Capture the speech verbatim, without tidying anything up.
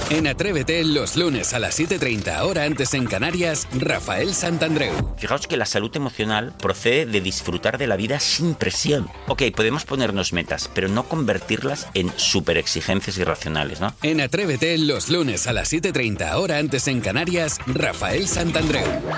En Atrévete, los lunes a las siete y treinta, hora antes en Canarias, Rafael Santandreu. Fijaos que la salud emocional procede de disfrutar de la vida sin presión. Ok, podemos ponernos metas, pero no convertirlas en superexigencias irracionales, ¿no? En Atrévete, los lunes a las siete y treinta, hora antes en Canarias, Rafael Santandreu.